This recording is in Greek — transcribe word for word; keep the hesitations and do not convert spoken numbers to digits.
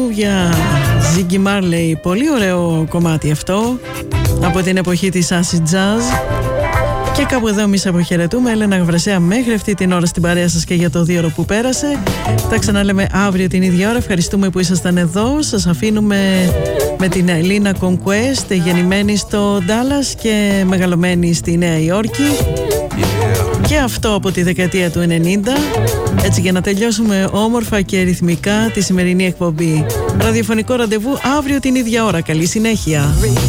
Για Ziggy Marley, πολύ ωραίο κομμάτι αυτό από την εποχή της acid jazz. Και κάπου εδώ εμείς αποχαιρετούμε. Έλενα Γαβρασέα μέχρι αυτή την ώρα στην παρέα σας και για το δύο ώρο που πέρασε. Τα ξαναλέμε αύριο την ίδια ώρα. Ευχαριστούμε που ήσασταν εδώ. Σας αφήνουμε με την Ελίνα Conquest, γεννημένη στο Ντάλλας και μεγαλωμένη στη Νέα Υόρκη. Και αυτό από τη δεκαετία του ενενήντα. Έτσι για να τελειώσουμε όμορφα και ρυθμικά τη σημερινή εκπομπή. Ραδιοφωνικό ραντεβού αύριο την ίδια ώρα. Καλή συνέχεια.